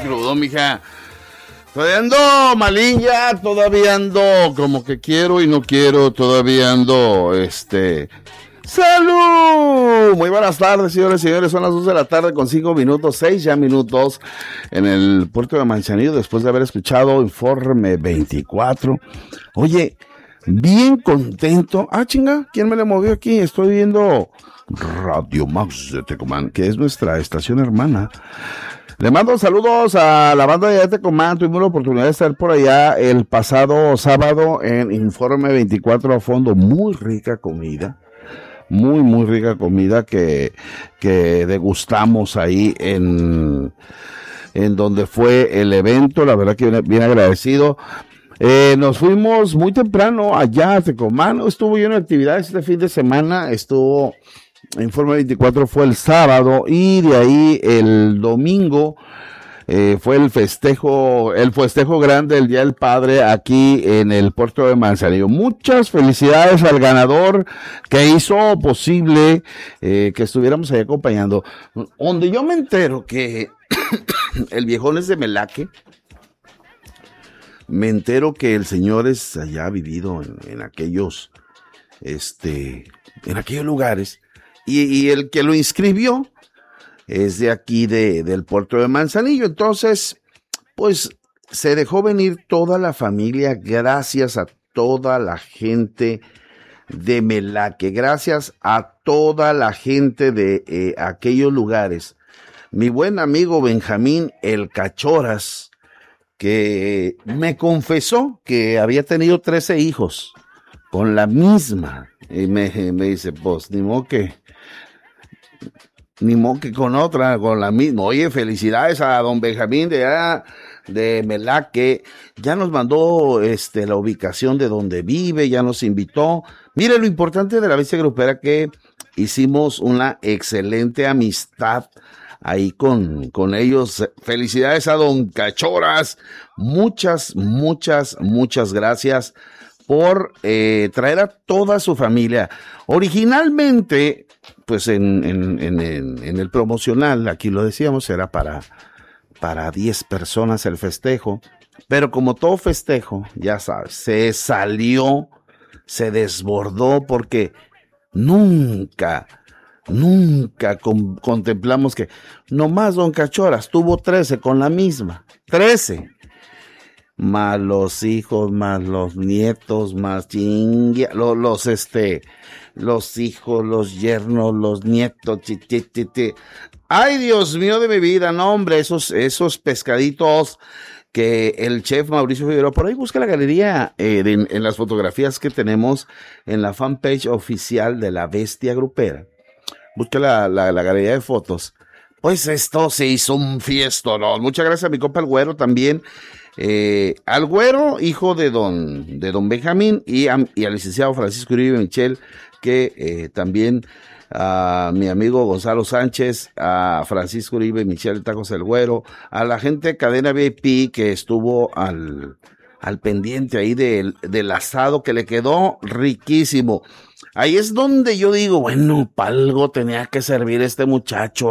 crudo, mija. Todavía ando malilla, todavía ando como que quiero y no quiero, todavía ando, ¡Salud! Muy buenas tardes, señores y señores, son las 2 de la tarde con 5 minutos, 6 ya minutos en el puerto de Manzanillo, después de haber escuchado Informe 24. Oye, bien contento. Chinga, ¿quién me le movió aquí? Estoy viendo Radio Max de Tecomán, que es nuestra estación hermana. Le mando saludos a la banda de Tecomán. Tuvimos la oportunidad de estar por allá el pasado sábado en Informe 24 a fondo. Muy rica comida. Muy rica comida que degustamos ahí en donde fue el evento. La verdad que bien agradecido. Nos fuimos muy temprano allá a Tecomán. Estuvo lleno de actividades este fin de semana. Informe 24 fue el sábado y de ahí el domingo fue el festejo grande del Día del Padre aquí en el puerto de Manzanillo. Muchas felicidades al ganador que hizo posible que estuviéramos ahí acompañando. Donde yo me entero que el viejón es de Melaque, me entero que el señor es allá vivido en aquellos lugares. Y el que lo inscribió es de aquí del puerto de Manzanillo. Entonces, pues, se dejó venir toda la familia, gracias a toda la gente de Melaque, gracias a toda la gente de aquellos lugares. Mi buen amigo Benjamín El Cachoras, que me confesó que había tenido 13 hijos con la misma. Y me dice, pues, ni modo que con otra, con la misma. Oye, felicidades a don Benjamín de Melaque. Ya nos mandó la ubicación de donde vive, ya nos invitó. Mire, lo importante de la bestia grupera, que hicimos una excelente amistad ahí con ellos. Felicidades a don Cachoras. Muchas gracias por traer a toda su familia. Originalmente, pues en el promocional, aquí lo decíamos, era para 10 personas el festejo, pero como todo festejo, ya sabes, se desbordó, porque nunca contemplamos que nomás don Cachoras tuvo 13 con la misma, 13. Más los hijos, más los nietos, más los hijos, los yernos, los nietos, Ay, Dios mío de mi vida, no, hombre, esos pescaditos que el chef Mauricio Figueroa, por ahí busca la galería en las fotografías que tenemos en la fanpage oficial de la Bestia Grupera. Busca la galería de fotos. Pues esto se hizo un fiestón, ¿no? Muchas gracias a mi compa el Güero también. Al Güero, hijo de don Benjamín, y al licenciado Francisco Uribe Michel, que también a mi amigo Gonzalo Sánchez, a Francisco Uribe Michel Tacos el Güero, a la gente de Cadena VIP que estuvo al pendiente ahí del asado, que le quedó riquísimo. Ahí es donde yo digo, bueno, pa' algo tenía que servir este muchacho,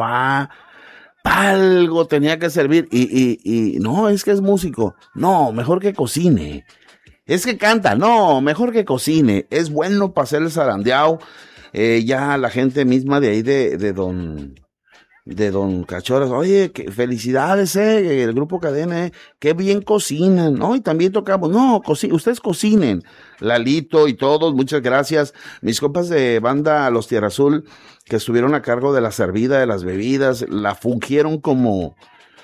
algo tenía que servir, y no, es que es músico, no, mejor que cocine, es que canta, no, mejor que cocine, es bueno para hacer el zarandeado. Ya la gente misma de ahí de don Cachoras, oye, que felicidades, el grupo Cadena, qué bien cocinan, ¿no? Y también tocamos, no, ustedes cocinen, Lalito y todos, muchas gracias. Mis compas de banda Los Tierra Azul, que estuvieron a cargo de la servida, de las bebidas, la fungieron como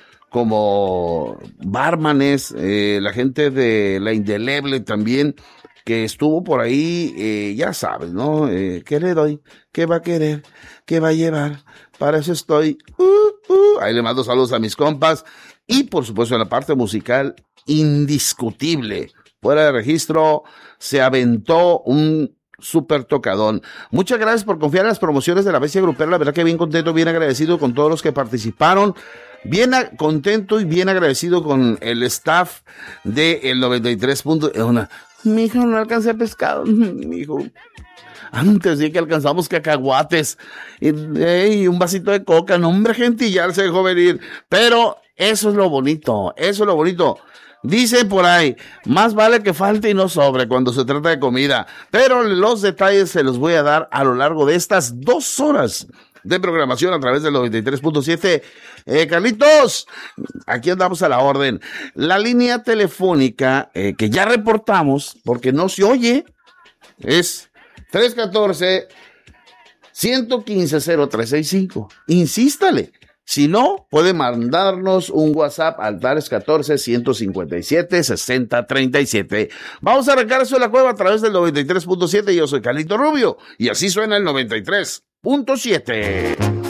bármanes, la gente de La Indeleble también, que estuvo por ahí, ya sabes, ¿no? ¿Qué le doy? ¿Qué va a querer? ¿Qué va a llevar? Para eso estoy. Ahí le mando saludos a mis compas. Y por supuesto en la parte musical, indiscutible, fuera de registro, se aventó un súper tocadón. Muchas gracias por confiar en las promociones de la Bestia Grupera. La verdad que bien contento, bien agradecido con todos los que participaron. Bien contento y bien agradecido con el staff de el 93. Mi hijo no alcancé pescado, mi hijo. Antes de que alcanzamos cacahuates y un vasito de coca. No, hombre, gente, ya se dejó venir. Pero eso es lo bonito, eso es lo bonito. Dice por ahí, más vale que falte y no sobre cuando se trata de comida. Pero los detalles se los voy a dar a lo largo de estas 2 horas de programación a través del 93.7. Carlitos, aquí andamos a la orden. La línea telefónica que ya reportamos, porque no se oye, es 314-115-0365. Insístale. Si no, puede mandarnos un WhatsApp al 314-157-6037. Vamos a arrancar eso de la cueva a través del 93.7. Yo soy Carlito Rubio y así suena el 93.7.